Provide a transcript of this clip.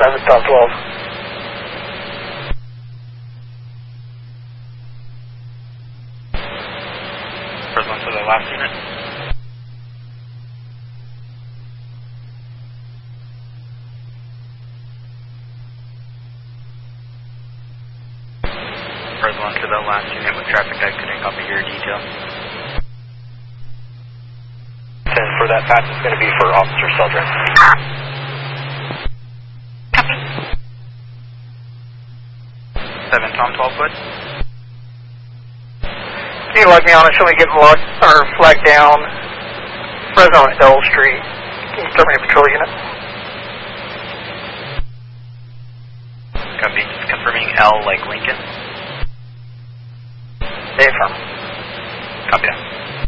7 Tom 12. First one to the last unit. First one to the last unit with traffic, I couldn't copy your detail. And for that pass, it's going to be for Officer Seldrin. Copy. 7 Tom 12 foot. Can you log me on and show me getting locked or flagged down Fresno and L Street? Can you start me a patrol unit? Copy. Just confirming L like Lincoln. Affirm. Copy that.